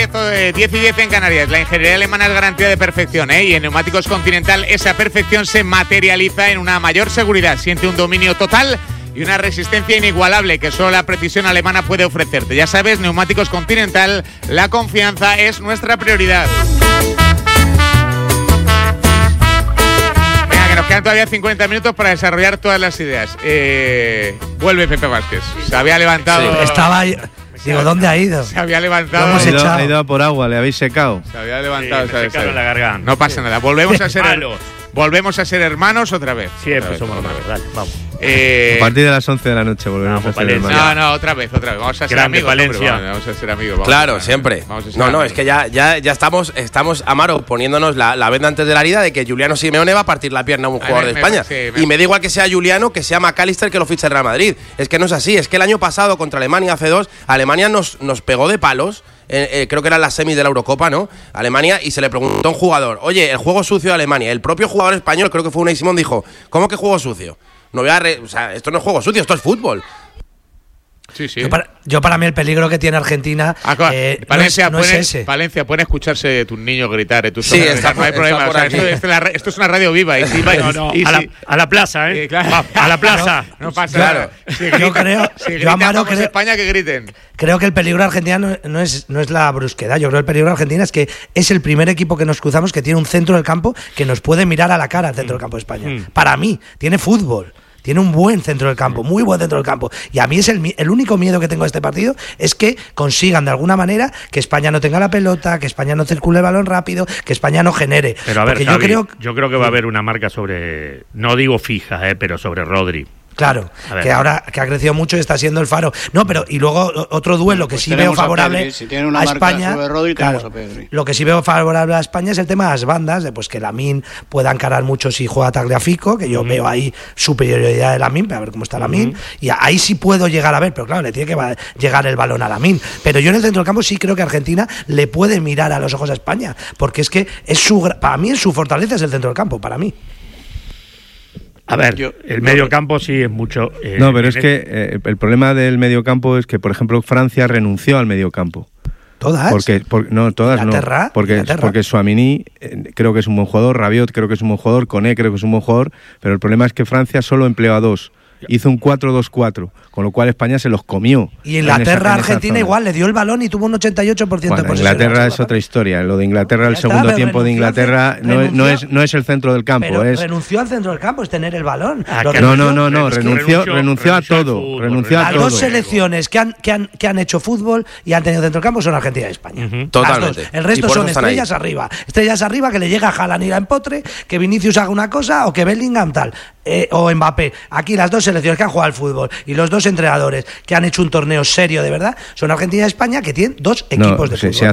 10 y 10 en Canarias. La ingeniería alemana es garantía de perfección, y en Neumáticos Continental esa perfección se materializa en una mayor seguridad. Siente un dominio total y una resistencia inigualable que solo la precisión alemana puede ofrecerte. Ya sabes, Neumáticos Continental, la confianza es nuestra prioridad. Venga, que nos quedan todavía 50 minutos para desarrollar todas las ideas. Vuelve Pepe Vázquez. Se había levantado. Sí. Estaba ahí. Digo, ¿dónde ha ido? Se había levantado. Ha ido a por agua, le habéis secado. Se había levantado. Sí, me secaron la garganta. No pasa nada. Volvemos a ser hermanos otra vez. Siempre somos hermanos. Dale, vamos. A partir de las 11 de la noche volvemos a ser hermanos. No, otra vez. Vamos a ser Grande amigos. Valencia. Vamos a ser amigos. Claro, siempre. No, es que ya estamos, Amaro, poniéndonos la venda antes de la herida de que Juliano Simeone va a partir la pierna a un jugador de España. Y me da igual que sea Juliano, que sea McAllister, que lo ficha el Real Madrid. Es que no es así. Es que el año pasado contra Alemania, hace 2, Alemania nos pegó de palos. Creo que eran las semis de la Eurocopa, ¿no? Alemania, y se le preguntó a un jugador: oye, el juego sucio de Alemania. El propio jugador español, creo que fue Unai Simón, dijo: ¿cómo que juego sucio? No voy a o sea, esto no es juego sucio, esto es fútbol. Sí. Yo para mí el peligro que tiene Argentina Valencia, no es ese. Valencia, pueden escucharse tus niños gritar. Sí, no hay problema. O sea, esto es una radio viva. Y si a la plaza, ¿eh? Claro. A la plaza. No pasa nada. Yo Amaro creo España, que griten. Creo que el peligro de Argentina no es la brusquedad. Yo creo que el peligro de Argentina es que es el primer equipo que nos cruzamos que tiene un centro del campo que nos puede mirar a la cara al centro del campo de España. Para mí, tiene fútbol. Tiene un buen centro del campo, muy buen centro del campo. Y a mí es el único miedo que tengo a este partido es que consigan de alguna manera que España no tenga la pelota, que España no circule el balón rápido, que España no genere. Pero a ver, Javi, yo creo que va a haber una marca sobre, no digo fija, pero sobre Rodri. Claro, que ahora que ha crecido mucho y está siendo el faro. No, pero y luego otro duelo que sí veo favorable a España. Rodri, claro, lo que sí veo favorable a España es el tema de las bandas, de pues que Lamine pueda encarar mucho si juega Tagliafico, que yo veo ahí superioridad de Lamine, para ver cómo está Lamine, y ahí sí puedo llegar a ver, pero claro, le tiene que llegar el balón a Lamine. Pero yo en el centro del campo sí creo que Argentina le puede mirar a los ojos a España, porque es que para mí su fortaleza es el centro del campo, para mí. A ver, el medio campo sí es mucho. No, pero es que el problema del medio campo es que, por ejemplo, Francia renunció al medio campo. ¿Todas? Todas no. Porque Tchouaméni creo que es un buen jugador, Rabiot creo que es un buen jugador, Koné creo que es un buen jugador, pero el problema es que Francia solo empleó a 2. Hizo un 4-2-4, con lo cual España se los comió. Y Inglaterra, Argentina igual, le dio el balón y tuvo un 88% de posesión. Inglaterra es otra historia. Lo de Inglaterra, el segundo tiempo de Inglaterra no es el centro del campo. Pero renunció al centro del campo, es tener el balón. No, renunció a todo. Renunció a todo. Las dos selecciones que han hecho fútbol y han tenido centro del campo son Argentina y España. Totalmente. El resto son estrellas arriba. Estrellas arriba que le llega a Haaland y la empotre, que Vinicius haga una cosa o que Bellingham tal. O Mbappé. Aquí las dos selecciones que han jugado al fútbol y los dos entrenadores que han hecho un torneo serio de verdad son Argentina y España, que tienen dos equipos de fútbol.